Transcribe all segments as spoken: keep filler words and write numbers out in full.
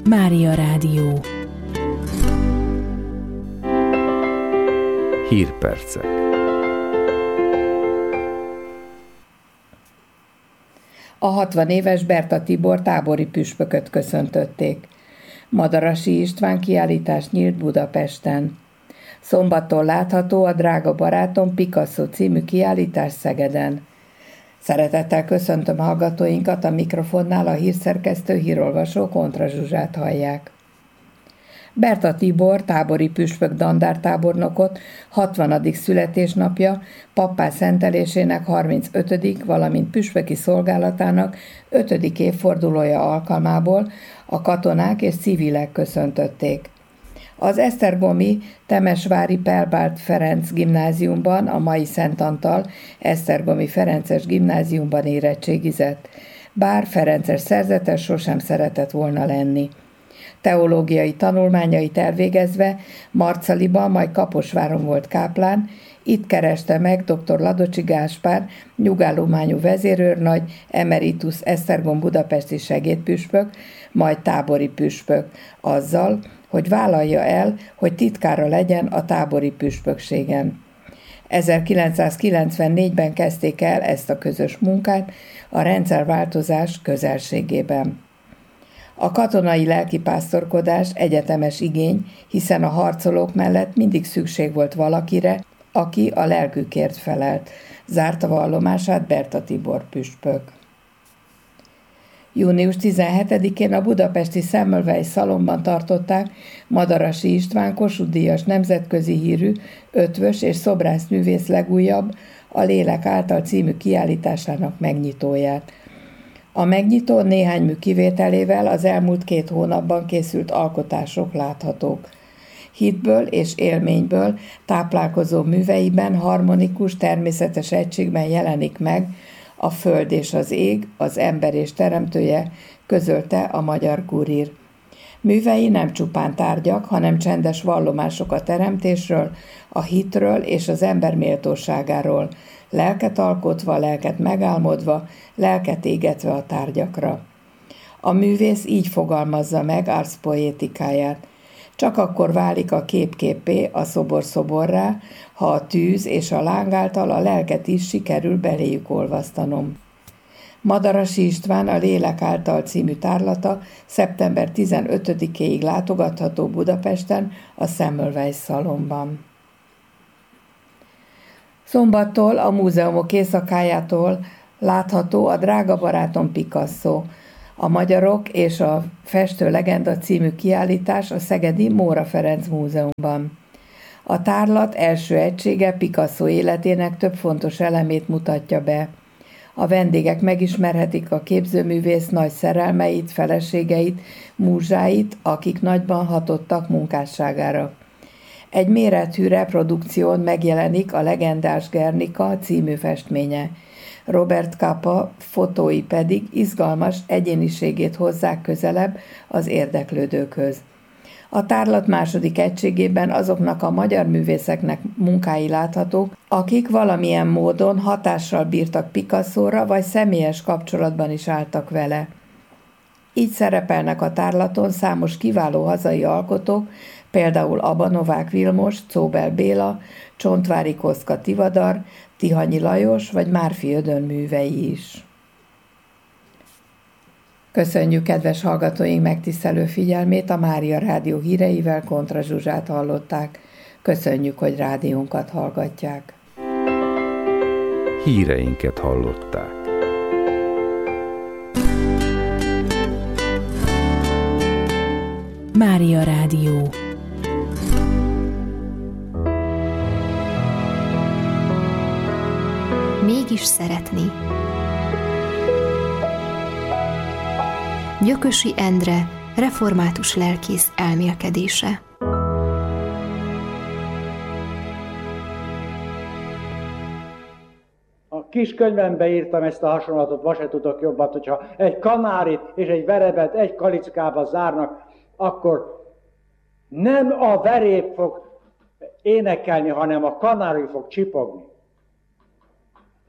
Mária Rádió. Hírpercek. A hatvan éves Berta Tibor tábori püspököt köszöntötték. Madarasi István kiállítás nyílt Budapesten. Szombattól látható a Drága barátom Picasso című kiállítás Szegeden. Szeretettel köszöntöm hallgatóinkat, a mikrofonnál a hírszerkesztő hírolvasó Kontra Zsuzsát hallják. Berta Tibor tábori püspök dandártábornokot hatvanadik születésnapja, pappá szentelésének harmincötödik valamint püspöki szolgálatának ötödik évfordulója alkalmából a katonák és civilek köszöntötték. Az esztergomi Temesvári Pelbárt Ferenc gimnáziumban, a mai Szent Antal Esztergomi Ferences gimnáziumban érettségizett, bár ferences szerzetes sosem szeretett volna lenni. Teológiai tanulmányait elvégezve Marcaliban, majd Kaposváron volt káplán, itt kereste meg dr. Ladocsi Gáspár, nyugállományú vezérőrnagy, emeritus Esztergom budapesti segédpüspök, majd tábori püspök, azzal, hogy vállalja el, hogy titkára legyen a tábori püspökségen. ezerkilencszázkilencvennégyben kezdték el ezt a közös munkát a rendszerváltozás közelségében. A katonai lelkipásztorkodás egyetemes igény, hiszen a harcolók mellett mindig szükség volt valakire, aki a lelkükért felelt, zárta vallomását Berta Tibor püspök. június tizenhetedikén a budapesti Semmelweis szalonban tartották Madarasi István Kossuth-díjas nemzetközi hírű ötvös és szobrászművész legújabb, a Lélek által című kiállításának megnyitóját. A megnyitó néhány mű kivételével az elmúlt két hónapban készült alkotások láthatók. Hitből és élményből táplálkozó műveiben harmonikus, természetes egységben jelenik meg a föld és az ég, az ember és teremtője, közölte a Magyar Kurír. Művei nem csupán tárgyak, hanem csendes vallomások a teremtésről, a hitről és az ember méltóságáról, lelket alkotva, lelket megálmodva, lelket égetve a tárgyakra. A művész így fogalmazza meg ars poétikáját. Csak akkor válik a kép képpé, a szobor szoborrá, ha a tűz és a láng által a lelket is sikerül beléjük olvasztanom. Madarasi István a Lélek által című tárlata szeptember tizenötödikéig látogatható Budapesten a Semmelweis szalonban. Szombattól a múzeumok éjszakájától látható a Drága barátom Picasso, a Magyarok és a Festő legenda című kiállítás a szegedi Móra Ferenc Múzeumban. A tárlat első egysége Picasso életének több fontos elemét mutatja be. A vendégek megismerhetik a képzőművész nagy szerelmeit, feleségeit, múzsáit, akik nagyban hatottak munkásságára. Egy mérethű reprodukción megjelenik a legendás Guernica című festménye. Robert Capa fotói pedig izgalmas egyéniségét hozzák közelebb az érdeklődőkhöz. A tárlat második egységében azoknak a magyar művészeknek munkái láthatók, akik valamilyen módon hatással bírtak Picassóra, vagy személyes kapcsolatban is álltak vele. Így szerepelnek a tárlaton számos kiváló hazai alkotók, például Aba Novák Vilmos, Czóbel Béla, Csontvári Kosztka Tivadar, Tihanyi Lajos vagy Márfi Ödön művei is. Köszönjük kedves hallgatóink megtisztelő figyelmét, a Mária Rádió híreivel Kontra Zsuzsát hallották. Köszönjük, hogy rádiónkat hallgatják. Híreinket hallották. Mária Rádió. Mégis szeretni. Gyökösi Endre, református lelkész elmélkedése. A kis könyvembe írtam ezt a hasonlatot, ma se tudok jobbat, hogyha egy kanárit és egy verebet egy kalickába zárnak, akkor nem a verép fog énekelni, hanem a kanári fog csipogni.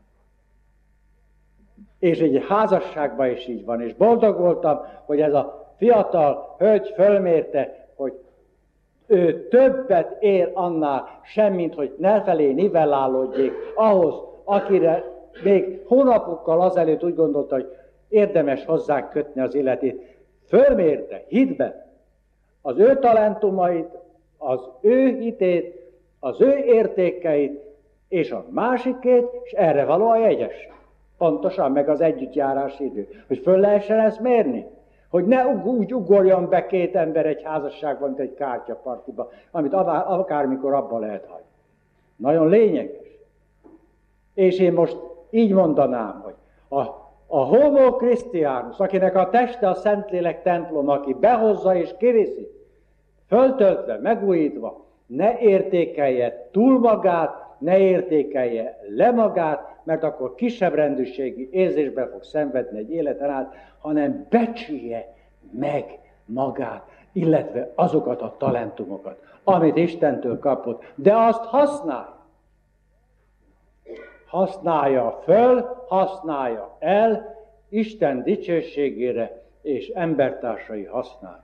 És egy házasságban is így van, és boldog voltam, hogy ez a fiatal hölgy fölmérte, hogy ő többet ér annál, semmint, hogy ne felé nivellálódjék ahhoz, akire még hónapokkal azelőtt úgy gondolta, hogy érdemes hozzá kötni az életét. Fölmérte hitben az ő talentumait, az ő hitét, az ő értékeit, és a másikét, és erre való a jegyes. Pontosan, meg az együttjárási idő. Hogy föl lehessen ezt mérni. Hogy ne úgy ugorjon be két ember egy házasságban, mint egy kártyapartiba, amit akármikor abba lehet hagyni. Nagyon lényeges. És én most így mondanám, hogy a, a homo Christianus, akinek a teste a Szentlélek templom, aki behozza és kiviszi, föltöltve, megújítva, ne értékelje túl magát, ne értékelje le magát, mert akkor kisebb rendűségi érzésben fog szenvedni egy életen át, hanem becsülje meg magát, illetve azokat a talentumokat, amit Istentől kapott, de azt használja. Használja föl, használja el, Isten dicsőségére és embertársai használja.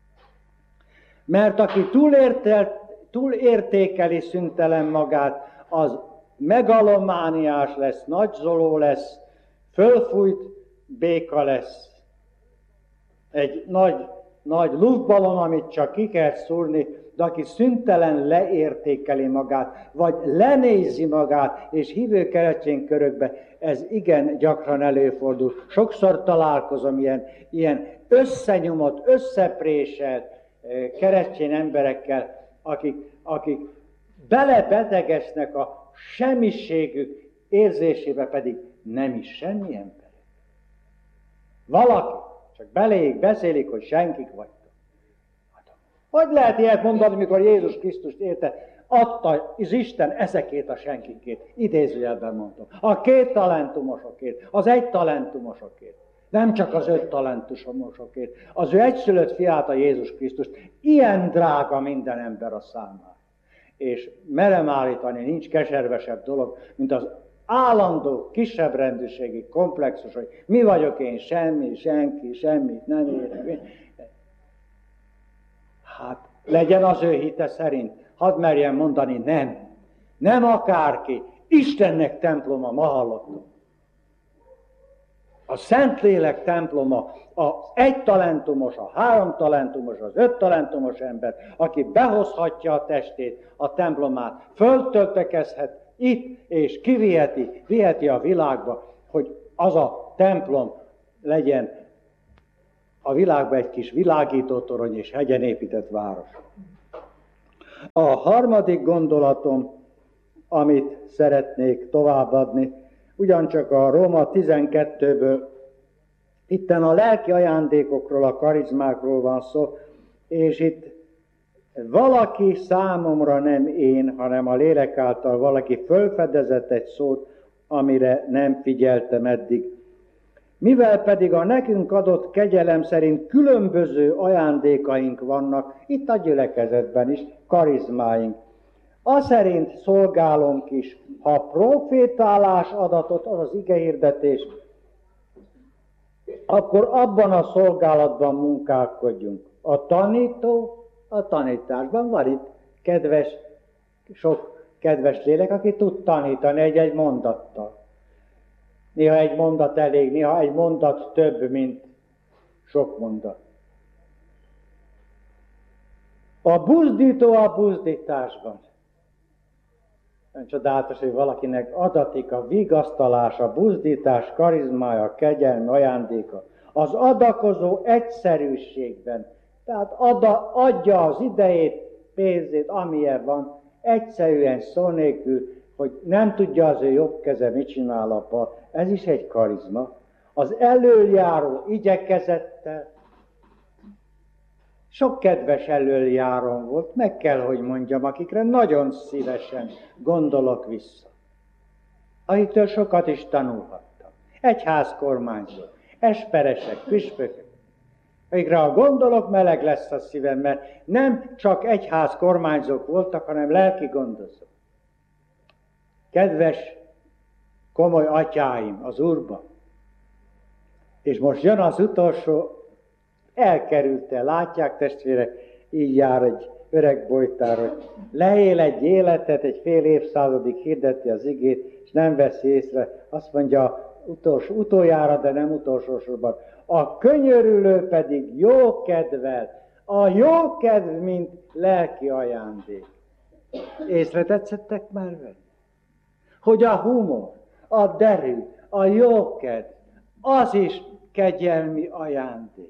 Mert aki túlértékeli szüntelen magát, az megalomániás lesz, nagyzoló lesz, fölfújt béka lesz. Egy nagy, nagy luftballon, amit csak ki kell szúrni, de aki szüntelen leértékeli magát, vagy lenézi magát, és hívő keresztény körökbe, ez igen gyakran előfordul. Sokszor találkozom ilyen, ilyen összenyomott, összepréselt keresztény emberekkel, akik, akik belebetegesznek a semmiségük érzésébe, pedig nem is semmi ember. Valaki csak beléjük beszélik, hogy senkik vagytok. Hogy lehet ilyet mondani, mikor Jézus Krisztust érte, adta az Isten ezekét a senkikét, idézőjelben mondom. A két talentumosokért, az egy talentumosokért, nem csak az öt talentumosokért, az ő egyszülött fiát, a Jézus Krisztust, ilyen drága minden ember a számára. És merem állítani, nincs keservesebb dolog, mint az állandó, kisebb rendűségi komplexus, hogy mi vagyok én, semmi, senki, semmit nem érek. Hát legyen az ő hite szerint, hadd merjem mondani, nem. Nem akárki, Istennek temploma, ma hallottam. A Szentlélek temploma, az egy talentumos, a három talentumos, az öt talentumos ember, aki behozhatja a testét, a templomát, föltöltekezhet itt, és kiviheti, viheti a világba, hogy az a templom legyen a világban egy kis világítótorony és hegyen épített város. A harmadik gondolatom, amit szeretnék továbbadni, ugyancsak a Róma tizenkettőből, itten a lelki ajándékokról, a karizmákról van szó, és itt valaki számomra nem én, hanem a lélek által valaki fölfedezett egy szót, amire nem figyeltem eddig. Mivel pedig a nekünk adott kegyelem szerint különböző ajándékaink vannak, itt a gyülekezetben is, karizmáink. Aszerint szolgálunk is, ha profétálás adatot, az az igehirdetés, akkor abban a szolgálatban munkálkodjunk. A tanító a tanításban van itt kedves, sok kedves lélek, aki tud tanítani egy-egy mondattal. Néha egy mondat elég, néha egy mondat több, mint sok mondat. A buzdító a buzdításban. Nagyon csodálatos, hogy valakinek adatik a vigasztalás, a buzdítás, karizmája, a kegyelmi ajándéka. Az adakozó egyszerűségben. Tehát ada, adja az idejét, pénzét, amilyen van, egyszerűen szó nélkül, hogy nem tudja az ő jobb keze, mit csinál apa. Ez is egy karizma. Az elöljáró igyekezettel, sok kedves elöljáron volt, meg kell, hogy mondjam, akikre nagyon szívesen gondolok vissza. Akiktől sokat is tanulhattam. Egyházkormányzó, esperesek, püspökök. Akikre ha gondolok, meleg lesz a szívem, mert nem csak egyházkormányzók voltak, hanem lelki gondozók. Kedves, komoly atyáim az Úrban. És most jön az utolsó Elkerülte, látják testvérek, így jár egy öreg bojtár, hogy leél egy életet, egy fél évszázadig hirdeti az igét, és nem veszi észre, azt mondja utolsó, utoljára, de nem utolsó sorban. A könyörülő pedig jó kedvel, a jó kedv, mint lelki ajándék. Észre tetszettek már vele? Hogy a humor, a derű, a jókedv, az is kegyelmi ajándék.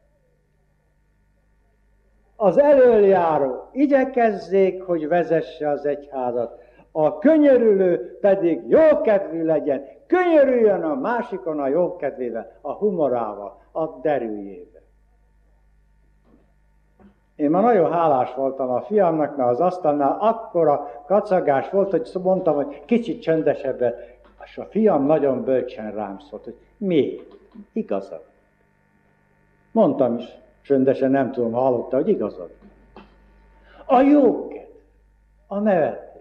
Az elöljáró igyekezzék, hogy vezesse az egyházat, a könyörülő pedig jókedvű legyen, könyörüljön a másikon a jókedvével, a humorával, a derűjével. Én már nagyon hálás voltam a fiamnak, mert az asztalnál akkora kacagás volt, hogy mondtam, hogy kicsit csöndesebben, és a fiam nagyon bölcsen rám szólt, hogy miért? Igazad. Mondtam is, csöndesen nem tudom, hallotta, hogy igazad. A jókedv, a nevetés.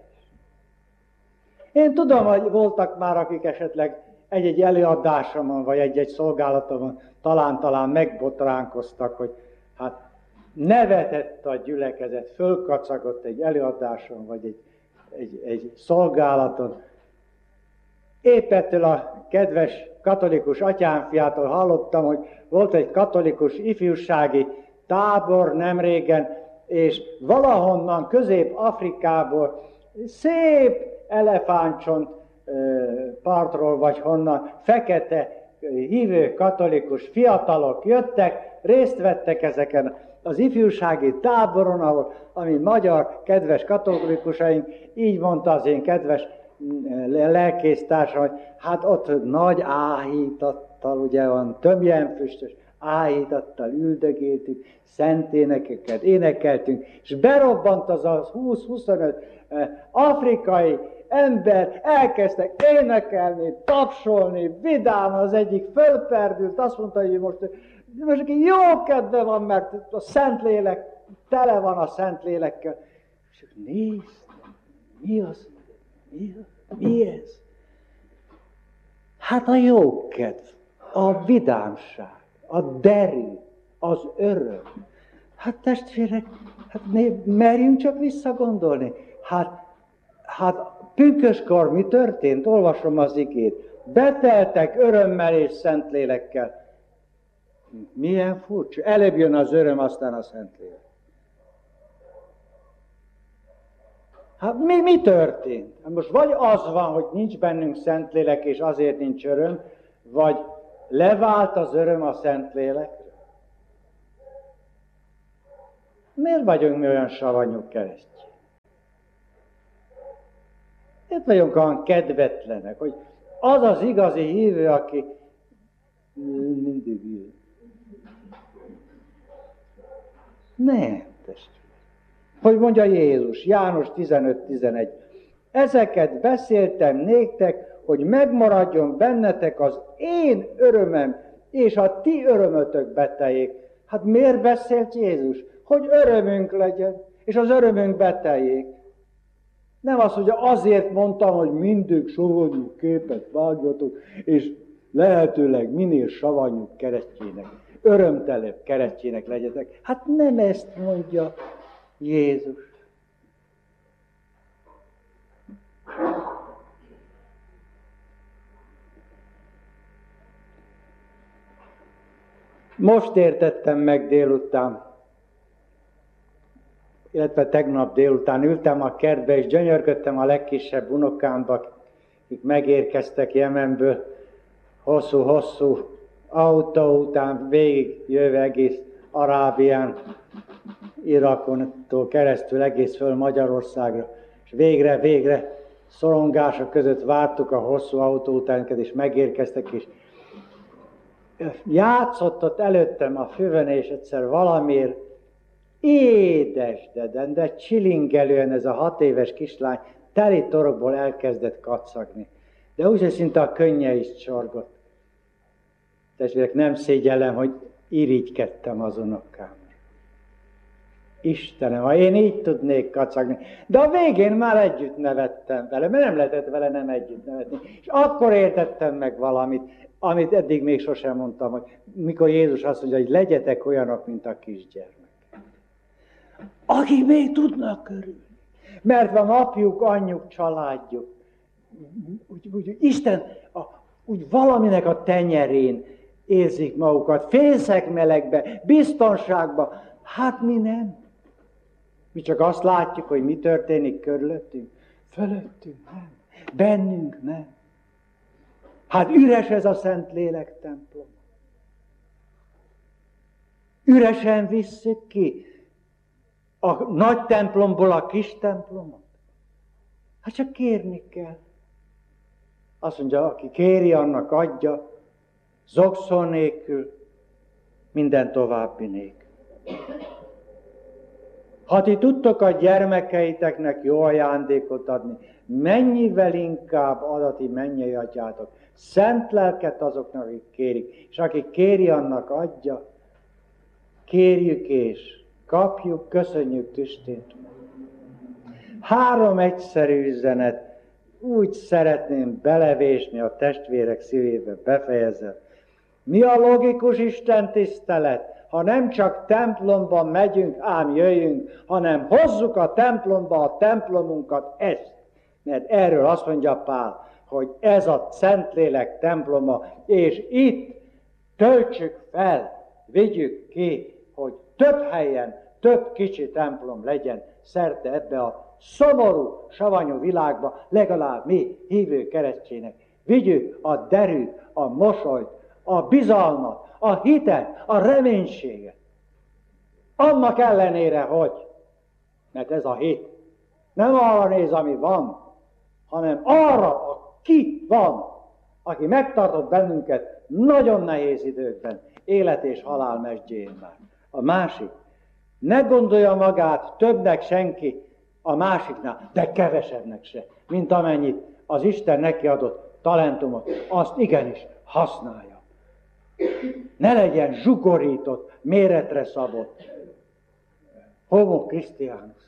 Én tudom, hogy voltak már, akik esetleg egy-egy előadásomon, vagy egy-egy szolgálatomon talán-talán megbotránkoztak, hogy hát nevetett a gyülekezet, fölkacagott egy előadáson, vagy egy, egy, egy szolgálaton. Épp ettől a kedves katolikus atyámfiától hallottam, hogy volt egy katolikus ifjúsági tábor nemrégen, és valahonnan Közép-Afrikából szép elefántcsont partról, vagy honnan fekete hívő katolikus fiatalok jöttek, részt vettek ezeken az ifjúsági táboron, ahol, ami magyar kedves katolikusaink, így mondta az én kedves lelkésztársam, hogy hát ott nagy áhítattal, ugye van tömjenfüstös áhítattal üldögéltünk, szent énekeket énekeltünk, és berobbant az a húsz-huszonöt afrikai ember, elkezdtek énekelni, tapsolni, vidáman, az egyik fölperdült, azt mondta, hogy most, most jó kedve van, mert a Szentlélek tele van a Szentlélekkel. És nézd, mi az? Mi, mi ez? Hát a jókedv, a vidámság, a derű, az öröm. Hát testvérek, hát merjünk csak visszagondolni. Hát, hát pünköskor mi történt? Olvasom az igét. Beteltek örömmel és Szentlélekkel. Milyen furcsa. Előbb jön az öröm, aztán a Szentlélek. Hát mi, mi történt? Most vagy az van, hogy nincs bennünk Szentlélek, és azért nincs öröm, vagy levált az öröm a Szentlélekre? Miért vagyunk mi olyan savanyú keresztény? Miért vagyunk olyan kedvetlenek, hogy az az igazi hívő, aki mindig hívő. Nem, testvére. Hogy mondja Jézus, János tizenöt tizenegy. Ezeket beszéltem néktek, hogy megmaradjon bennetek az én örömem, és a ti örömötök beteljék. Hát miért beszélt Jézus? Hogy örömünk legyen, és az örömünk beteljék. Nem az, hogy azért mondtam, hogy mindig savanyú képet vágjatok, és lehetőleg minél savanyúbb keresztjének, örömtelőbb keresztjének legyetek. Hát nem ezt mondja Jézus. Most értettem meg délután, illetve tegnap délután ültem a kertbe, és gyönyörködtem a legkisebb unokámba, akik megérkeztek Jemenből, hosszú-hosszú autó után végig jöve egész Arábián, Irakontól keresztül egész föl Magyarországra, és végre, végre szorongások között vártuk a hosszú autó utánkat, és megérkeztek, és játszott ott előttem a füvön, és egyszer valamiért édes, de, de csilingelően ez a hat éves kislány teli torokból elkezdett kacagni. De úgy, hogy szinte a könnye is csorgott. Testvérek, nem szégyellem, hogy irigykedtem az unokámra. Istenem, ha én így tudnék kacagni. De a végén már együtt nevettem vele, mert nem lehetett vele nem együtt nevetni. És akkor értettem meg valamit, amit eddig még sosem mondtam, hogy mikor Jézus azt mondja, hogy legyetek olyanok, mint a kisgyermek. Akik még tudnak körülni. Mert van apjuk, anyjuk, családjuk. Úgy, úgy, Isten a, úgy valaminek a tenyerén érzik magukat, fészek melegbe, biztonságba. Hát mi nem. Mi csak azt látjuk, hogy mi történik körülöttünk. Fölöttünk nem. Bennünk nem. Hát üres ez a Szentlélek templom. Üresen visszük ki a nagy templomból a kis templomot. Hát csak kérni kell. Azt mondja, aki kéri, annak adja, zokszol nélkül, minden további nélkül. Ha ti tudtok a gyermekeiteknek jó ajándékot adni, mennyivel inkább adati mennyei atyátok szent lelket azoknak, akik kérik. És aki kéri, annak adja. Kérjük és kapjuk, köszönjük tüstént. Három egyszerű üzenet, úgy szeretném belevésni a testvérek szívébe, befejezem. Mi a logikus Isten tisztelet? Ha nem csak templomban megyünk, ám jöjjünk, hanem hozzuk a templomba a templomunkat, ezt. Mert erről azt mondja Pál, hogy ez a Szentlélek temploma, és itt töltsük fel, vigyük ki, hogy több helyen, több kicsi templom legyen szerte ebbe a szomorú, savanyú világba, legalább mi, hívő keresztjének. Vigyük a derűt, a mosolyt, a bizalmat, a hitet, a reménységet. Annak ellenére, hogy, mert ez a hit nem arra néz, ami van, hanem arra, aki van, aki megtartott bennünket nagyon nehéz időkben, élet és halál mesdjén már. A másik, ne gondolja magát többnek senki a másiknál, de kevesebbnek se, mint amennyit az Isten neki adott talentumot, azt igenis használja. Ne legyen zsugorított, méretre szabott. Homo Christianus.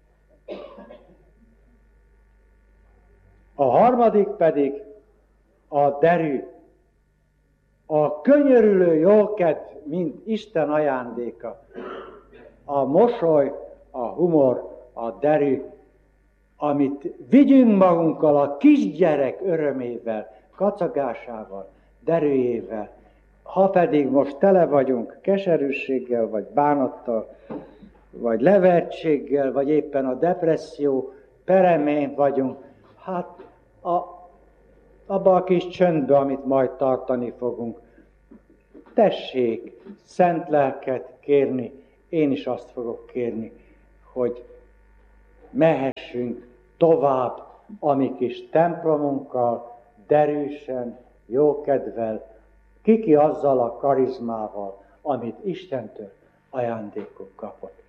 A harmadik pedig a derű, a könyörülő jókedv, mint Isten ajándéka. A mosoly, a humor, a derű, amit vigyünk magunkkal a kisgyerek örömével, kacagásával, derűjével. Ha pedig most tele vagyunk keserűséggel, vagy bánattal, vagy levertséggel, vagy éppen a depresszió peremén vagyunk, hát a, abba a kis csöndbe, amit majd tartani fogunk, tessék szent lelket kérni, én is azt fogok kérni, hogy mehessünk tovább a mi kis templomunkkal, derűsen, jókedvel, kiki azzal a karizmával, amit Istentől ajándékok kapott.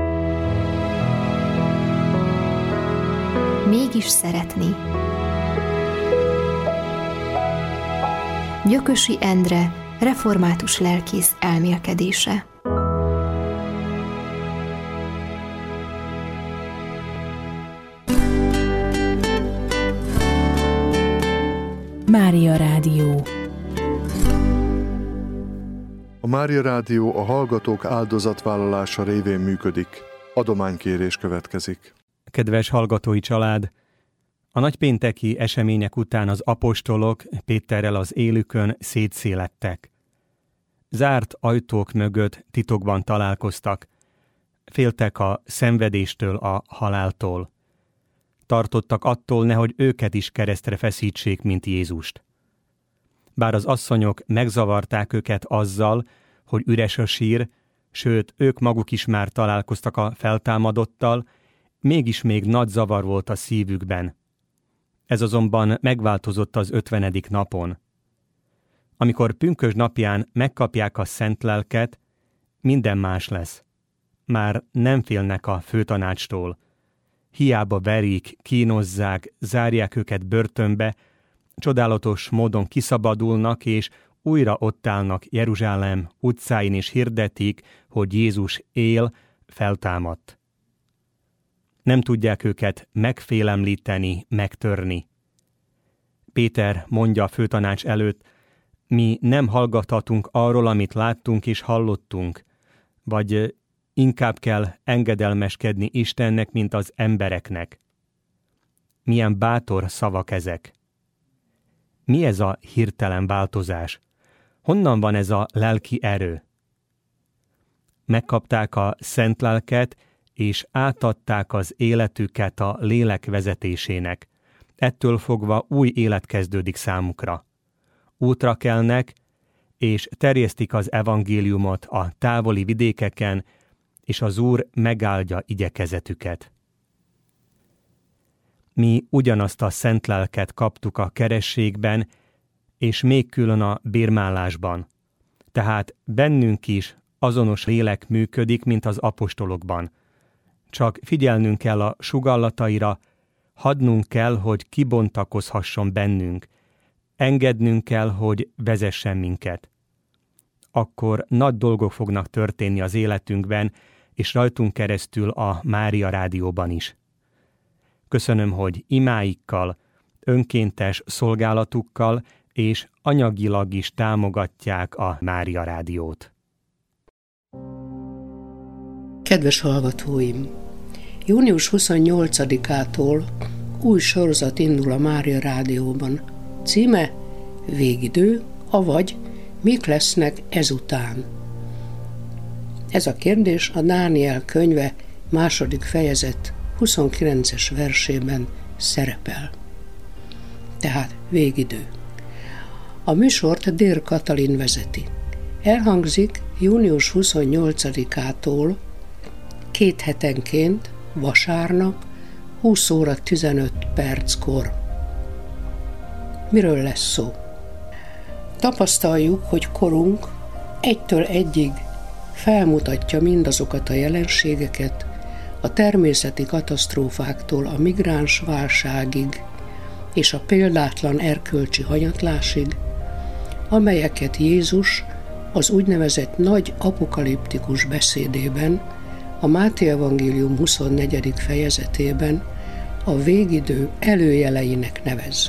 Mégis szeretni. Gyökösi Endre, református lelkész elmélkedése. Mária Rádió. A Mária Rádió a hallgatók áldozatvállalása révén működik. Adománykérés következik. Kedves hallgatói család! A nagypénteki események után az apostolok Péterrel az élükön szétszélettek. Zárt ajtók mögött titokban találkoztak. Féltek a szenvedéstől, a haláltól. Tartottak attól, nehogy őket is keresztre feszítsék, mint Jézust. Bár az asszonyok megzavarták őket azzal, hogy üres a sír, sőt, ők maguk is már találkoztak a feltámadottal, mégis még nagy zavar volt a szívükben. Ez azonban megváltozott az ötvenedik napon. Amikor pünkösd napján megkapják a szent lelket, minden más lesz. Már nem félnek a főtanácstól. Hiába verik, kínozzák, zárják őket börtönbe, csodálatos módon kiszabadulnak, és újra ott állnak Jeruzsálem utcáin, és hirdetik, hogy Jézus él, feltámadt. Nem tudják őket megfélemlíteni, megtörni. Péter mondja a főtanács előtt, mi nem hallgathatunk arról, amit láttunk és hallottunk, vagy inkább kell engedelmeskedni Istennek, mint az embereknek. Milyen bátor szavak ezek. Mi ez a hirtelen változás? Honnan van ez a lelki erő? Megkapták a szent lelket, és átadták az életüket a lélek vezetésének. Ettől fogva új élet kezdődik számukra. Útra kelnek, és terjesztik az evangéliumot a távoli vidékeken, és az Úr megáldja igyekezetüket. Mi ugyanazt a szent lelket kaptuk a kerességben, és még külön a bérmálásban. Tehát bennünk is azonos lélek működik, mint az apostolokban. Csak figyelnünk kell a sugallataira, hadnunk kell, hogy kibontakozhasson bennünk, engednünk kell, hogy vezessen minket. Akkor nagy dolgok fognak történni az életünkben, és rajtunk keresztül a Mária Rádióban is. Köszönöm, hogy imáikkal, önkéntes szolgálatukkal és anyagilag is támogatják a Mária Rádiót. Kedves hallgatóim! június huszonnyolcadikától új sorozat indul a Mária Rádióban. Címe Végidő, avagy Mik lesznek ezután? Ez a kérdés a Dániel könyve második fejezet huszonkilences versében szerepel. Tehát végidő. A műsort Dér Katalin vezeti. Elhangzik június huszonnyolcadikától két hetenként vasárnap húsz óra tizenöt perckor. Miről lesz szó? Tapasztaljuk, hogy korunk egytől egyig felmutatja mindazokat a jelenségeket, a természeti katasztrófáktól a migráns válságig és a példátlan erkölcsi hanyatlásig, amelyeket Jézus az úgynevezett nagy apokaliptikus beszédében, a Máté evangélium huszonnegyedik fejezetében a végidő előjeleinek nevez.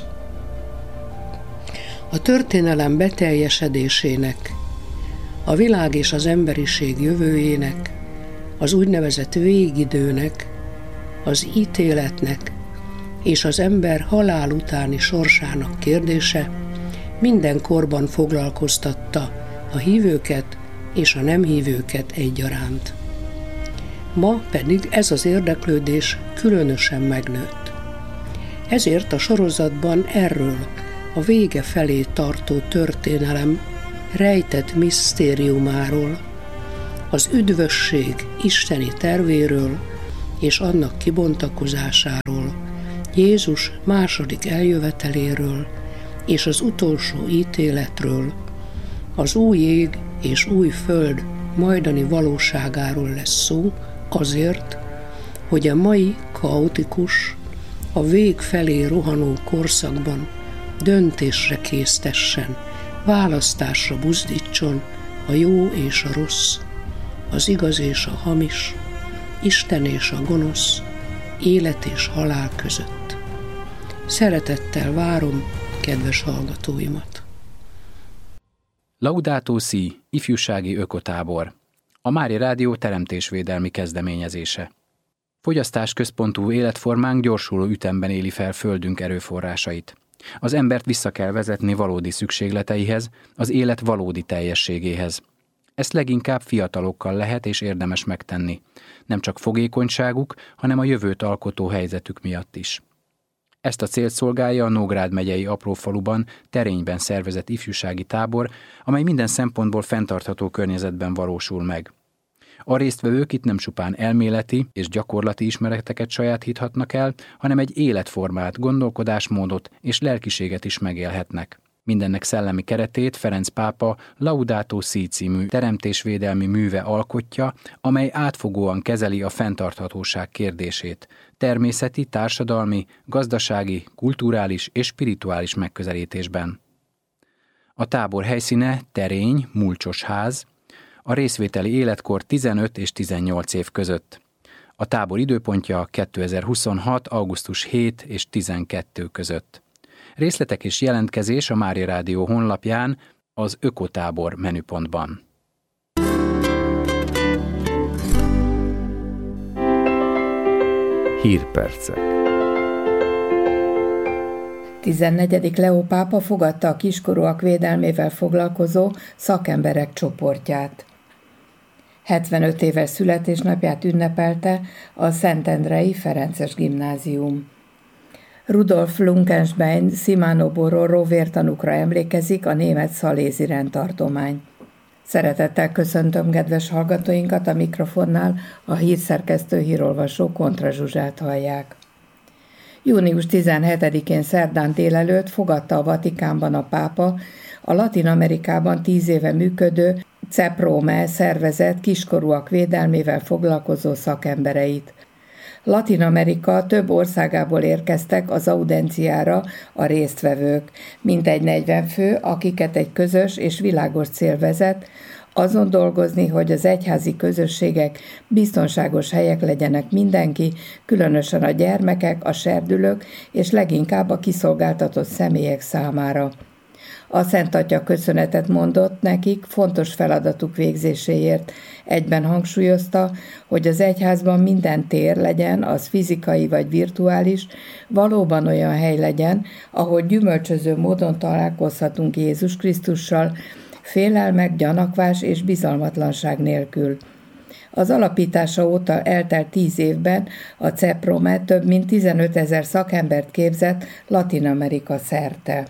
A történelem beteljesedésének, a világ és az emberiség jövőjének, az úgynevezett végidőnek, az ítéletnek és az ember halál utáni sorsának kérdése minden korban foglalkoztatta a hívőket és a nem hívőket egyaránt. Ma pedig ez az érdeklődés különösen megnőtt. Ezért a sorozatban erről a vége felé tartó történelem rejtett misztériumáról, az üdvösség isteni tervéről és annak kibontakozásáról, Jézus második eljöveteléről és az utolsó ítéletről, az új ég és új föld majdani valóságáról lesz szó, azért, hogy a mai kaotikus, a vég felé rohanó korszakban döntésre késztessen, választásra buzdítson a jó és a rossz, az igaz és a hamis, Isten és a gonosz, élet és halál között. Szeretettel várom kedves hallgatóimat! Laudato Si, ifjúsági ökotábor. A Mária Rádió teremtésvédelmi kezdeményezése. Fogyasztásközpontú életformánk gyorsuló ütemben éli fel földünk erőforrásait. Az embert vissza kell vezetni valódi szükségleteihez, az élet valódi teljességéhez. Ezt leginkább fiatalokkal lehet és érdemes megtenni. Nem csak fogékonyságuk, hanem a jövőt alkotó helyzetük miatt is. Ezt a célt szolgálja a Nógrád megyei aprófaluban, Terényben szervezett ifjúsági tábor, amely minden szempontból fenntartható környezetben valósul meg. A résztvevők itt nem csupán elméleti és gyakorlati ismereteket sajátíthatnak el, hanem egy életformát, gondolkodásmódot és lelkiséget is megélhetnek. Mindennek szellemi keretét Ferenc pápa Laudato Si című teremtésvédelmi műve alkotja, amely átfogóan kezeli a fenntarthatóság kérdését, természeti, társadalmi, gazdasági, kulturális és spirituális megközelítésben. A tábor helyszíne Terény, Mulcsos ház, a részvételi életkor tizenöt és tizennyolc év között. A tábor időpontja kétezer-huszonhat. augusztus hetedike és tizenkettő között. Részletek és jelentkezés a Mária Rádió honlapján, az Ökotábor menüpontban. Hírpercek. tizennegyedik Leó pápa fogadta a kiskorúak védelmével foglalkozó szakemberek csoportját. hetvenöt éves születésnapját ünnepelte a Szentendrei Ferences Gimnázium. Rudolf Lunkenstein Szimánó Bororó vértanúkra emlékezik a német szalézi rendtartomány. Szeretettel köszöntöm kedves hallgatóinkat, a mikrofonnál a hírszerkesztő hírolvasó Kontra Zsuzsát hallják. június tizenhetedikén szerdán délelőtt fogadta a Vatikánban a pápa a Latin-Amerikában tíz éve működő CEPROME szervezet kiskorúak védelmével foglalkozó szakembereit. Latin-Amerika több országából érkeztek az audienciára a résztvevők, mintegy negyven fő, akiket egy közös és világos cél vezet, azon dolgozni, hogy az egyházi közösségek biztonságos helyek legyenek mindenki, különösen a gyermekek, a serdülők és leginkább a kiszolgáltatott személyek számára. A Szent Atya köszönetet mondott nekik fontos feladatuk végzéséért. Egyben hangsúlyozta, hogy az egyházban minden tér legyen, az fizikai vagy virtuális, valóban olyan hely legyen, ahol gyümölcsöző módon találkozhatunk Jézus Krisztussal, félelmek, gyanakvás és bizalmatlanság nélkül. Az alapítása óta eltelt tíz évben a CEPROME több mint tizenötezer szakembert képzett Latin-Amerika szerte.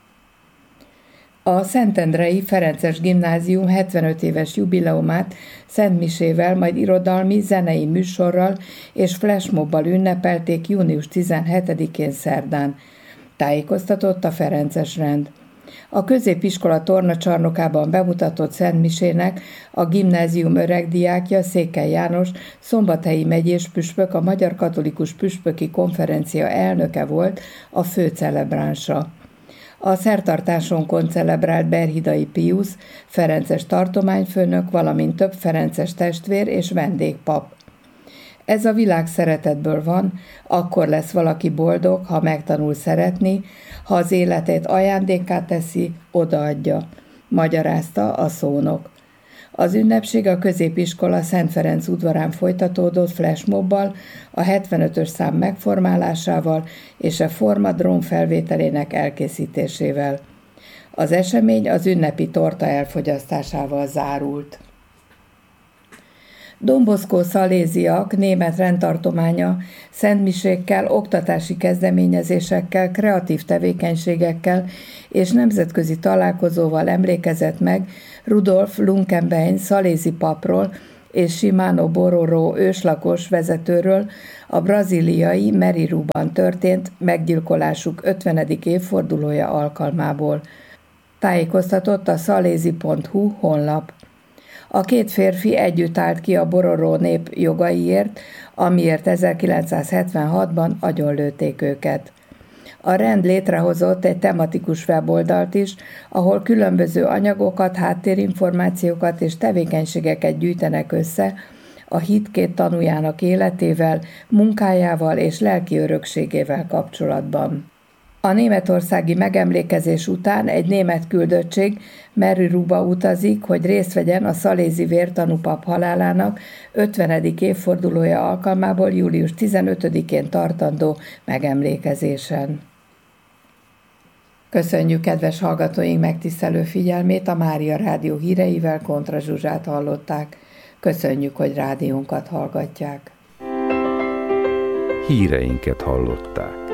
A Szentendrei Ferences Gimnázium hetvenöt éves jubileumát szentmisével, majd irodalmi, zenei műsorral és flashmobbal ünnepelték június tizenhetedikén szerdán. Tájékoztatott a Ferences rend. A középiskola tornacsarnokában bemutatott szentmisének a gimnázium öregdiákja Székely János szombathelyi megyés püspök, a Magyar Katolikus Püspöki Konferencia elnöke volt a fő celebránsa. A szertartáson koncelebrált Berhidai Piusz, ferences tartományfőnök, valamint több ferences testvér és vendégpap. Ez a világ szeretetből van, akkor lesz valaki boldog, ha megtanul szeretni, ha az életét ajándékká teszi, odaadja, magyarázta a szónok. Az ünnepség a középiskola Szent Ferenc udvarán folytatódott flashmobbal, a hetvenötös szám megformálásával és a forma drón felvételének elkészítésével. Az esemény az ünnepi torta elfogyasztásával zárult. Don Bosco szaléziak német rendtartománya szentmisékkel, oktatási kezdeményezésekkel, kreatív tevékenységekkel és nemzetközi találkozóval emlékezett meg Rudolf Lunkenstein szalézi papról és Szimánó Bororó őslakos vezetőről a brazíliai Meriruban történt meggyilkolásuk ötvenedik évfordulója alkalmából. Tájékoztatott a szalézi pont hu honlap. A két férfi együtt állt ki a Bororó nép jogaiért, amiért ezerkilencszázhetvenhatban agyonlőtték őket. A rend létrehozott egy tematikus weboldalt is, ahol különböző anyagokat, háttérinformációkat és tevékenységeket gyűjtenek össze a hit két tanújának életével, munkájával és lelki örökségével kapcsolatban. A németországi megemlékezés után egy német küldöttség Meriruba utazik, hogy részt vegyen a szalézi vértanúpap halálának ötvenedik évfordulója alkalmából július tizenötödikén tartandó megemlékezésen. Köszönjük kedves hallgatóink megtisztelő figyelmét, a Mária Rádió híreivel Kontra Zsuzsát hallották. Köszönjük, hogy rádiónkat hallgatják. Híreinket hallották.